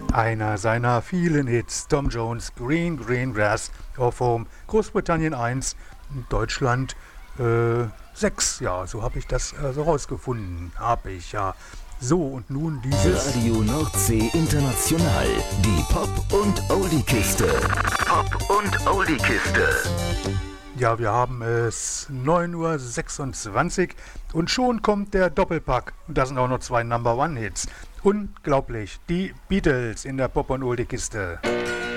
Einer seiner vielen Hits, Tom Jones, Green Green Grass of Home, Großbritannien 1, Deutschland 6. Ja, so habe ich das so rausgefunden. Habe ich ja. So, und nun dieses Radio Nordsee International. Die Pop- und Oldie-Kiste. Pop- und Oldie-Kiste. Ja, wir haben es 9:26 Uhr und schon kommt der Doppelpack. Und da sind auch noch 2 Number-One-Hits. Unglaublich, die Beatles in der Pop- und Oldie-Kiste.